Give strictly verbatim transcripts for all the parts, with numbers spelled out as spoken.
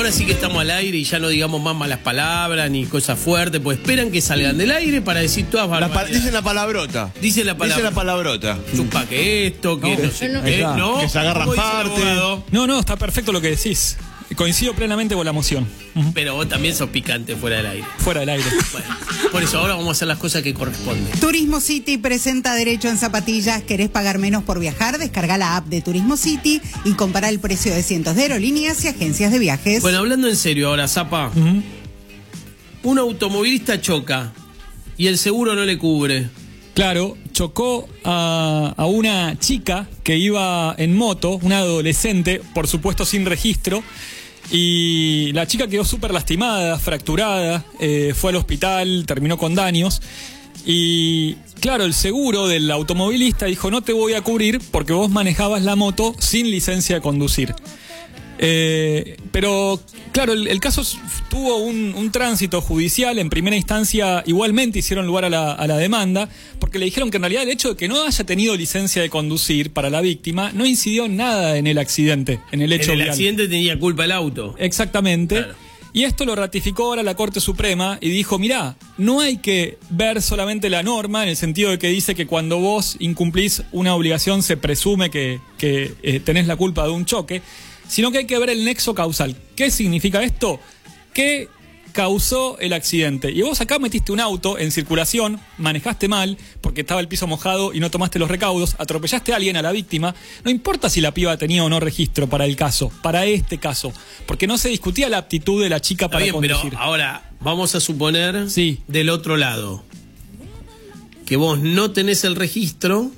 ahora sí que estamos al aire y ya no digamos más malas palabras ni cosas fuertes, pues esperan que salgan del aire para decir todas La pa- barbaridades. dicen la palabrota. Dice la palabra. Dice la palabrota. Chupa que esto, que no, No, sé no, qué, no. no. Que se agarran ¿Cómo dice el parte. abogado? No, no, está perfecto lo que decís. Coincido plenamente con la moción. Ujú. Pero vos también sos picante fuera del aire. Fuera del aire. Bueno, por eso ahora vamos a hacer las cosas que corresponden. Turismo City presenta Derecho en Zapatillas. ¿Querés pagar menos por viajar? Descarga la app de Turismo City y compara el precio de cientos de aerolíneas y agencias de viajes. Bueno, hablando en serio ahora, Zapa. Ujú. Un automovilista choca y el seguro no le cubre. Claro, chocó a, a una chica que iba en moto, una adolescente, por supuesto sin registro, y la chica quedó súper lastimada, fracturada, eh, fue al hospital, terminó con daños, y claro, el seguro del automovilista dijo: no te voy a cubrir porque vos manejabas la moto sin licencia de conducir. Eh, pero claro, el, el caso tuvo un, un tránsito judicial. En primera instancia igualmente hicieron lugar a la, a la demanda, porque le dijeron que en realidad el hecho de que no haya tenido licencia de conducir para la víctima no incidió nada en el accidente, en el hecho En el vial. accidente tenía culpa el auto. Exactamente. Claro. Y esto lo ratificó ahora la Corte Suprema y dijo: mirá, no hay que ver solamente la norma en el sentido de que dice que cuando vos incumplís una obligación se presume que, que eh, tenés la culpa de un choque, sino que hay que ver el nexo causal. ¿Qué significa esto? ¿Qué causó el accidente? Y vos acá metiste un auto en circulación, manejaste mal porque estaba el piso mojado y no tomaste los recaudos, atropellaste a alguien, a la víctima. No importa si la piba tenía o no registro para el caso, para este caso, porque no se discutía la aptitud de la chica Está para bien, conducir. pero ahora vamos a suponer Sí. del otro lado que vos no tenés el registro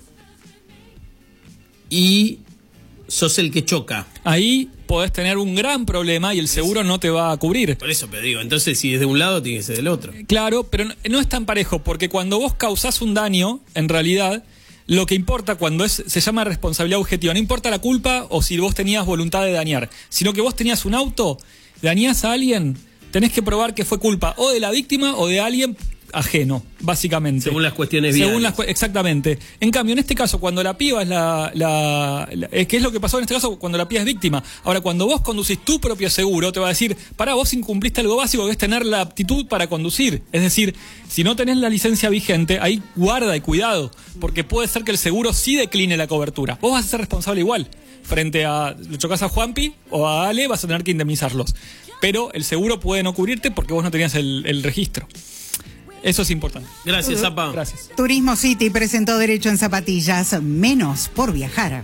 y sos el que choca. Ahí podés tener un gran problema y el seguro no te va a cubrir. Por eso, pero digo, entonces si es de un lado tiene que ser del otro. Claro, pero no, no es tan parejo, porque cuando vos causás un daño, en realidad, lo que importa cuando es, se llama responsabilidad objetiva, no importa la culpa o si vos tenías voluntad de dañar, sino que vos tenías un auto, dañás a alguien, tenés que probar que fue culpa o de la víctima o de alguien ajeno, básicamente. Según las cuestiones Según viales. las cu- Exactamente. En cambio, en este caso, cuando la piba es la, la, la- es que es lo que pasó en este caso cuando la piba es víctima. Ahora, cuando vos conducís tu propio seguro, te va a decir: pará, vos incumpliste algo básico, que es tener la aptitud para conducir. Es decir, si no tenés la licencia vigente, ahí guarda y cuidado, porque puede ser que el seguro sí decline la cobertura. Vos vas a ser responsable igual. Frente a, lo chocás a Juanpi o a Ale, vas a tener que indemnizarlos. Pero el seguro puede no cubrirte porque vos no tenías el, el registro. Eso es importante. Gracias, Zapa. Gracias. Turismo City presentó Derecho en Zapatillas. Menos por viajar.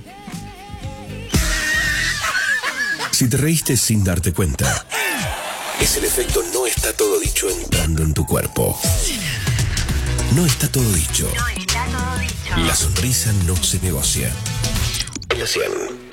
Si te reíste sin darte cuenta, es el efecto no está todo dicho entrando en tu cuerpo. No está todo dicho. La sonrisa no se negocia. En la cien.